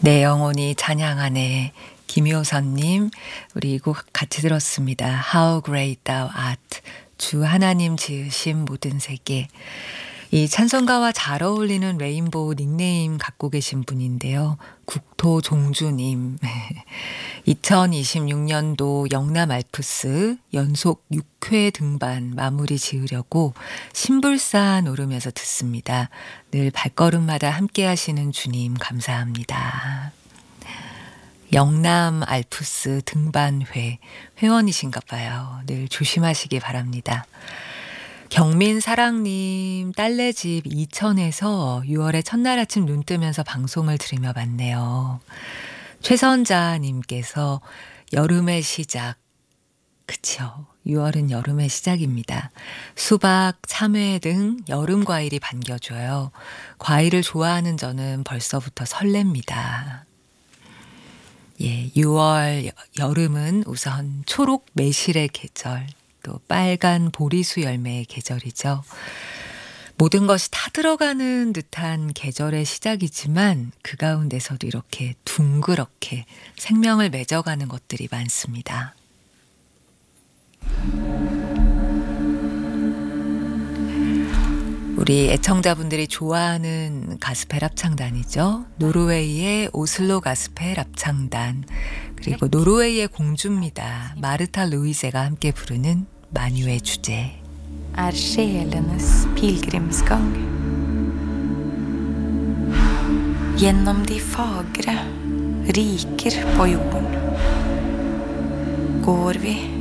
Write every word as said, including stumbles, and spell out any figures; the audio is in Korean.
내 영혼이 찬양하네. 김효선님, 우리 이 곡 같이 들었습니다. How Great Thou Art. 주 하나님 지으신 모든 세계. 이 찬송가와 잘 어울리는 레인보우 닉네임 갖고 계신 분인데요. 국토종주님. 이천이십육 년도 영남 알프스 연속 육 회 등반 마무리 지으려고 신불산 오르면서 듣습니다. 늘 발걸음마다 함께 하시는 주님 감사합니다. 영남 알프스 등반회 회원이신가 봐요. 늘 조심하시기 바랍니다. 경민사랑님, 딸네 집 이천에서 유월의 첫날 아침 눈 뜨면서 방송을 들으며 봤네요. 최선자님께서 여름의 시작. 그쵸. 유월은 여름의 시작입니다. 수박, 참외 등 여름 과일이 반겨줘요. 과일을 좋아하는 저는 벌써부터 설렙니다. 예, 유월 여름은 우선 초록 매실의 계절, 또 빨간 보리수 열매의 계절이죠. 모든 것이 다 들어가는 듯한 계절의 시작이지만 그 가운데서도 이렇게 둥그렇게 생명을 맺어가는 것들이 많습니다. 우리 애청자분들이 좋아하는 가스펠 합창단이죠. 노르웨이의 오슬로 가스펠 합창단, 그리고 노르웨이의 공주입니다. 마르타 루이제가 함께 부르는 만유의 주제. Er sjelenes pilgrimsgang. Gjennom de fagre riker på jorden går vi